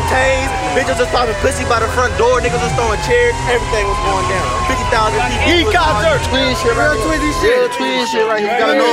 tased. Bitches was popping pussy by the front door. Niggas was throwing chairs. Everything was going down. 50,000 people. Concert. Twin shit right here. Real twin shit right here. You gotta know.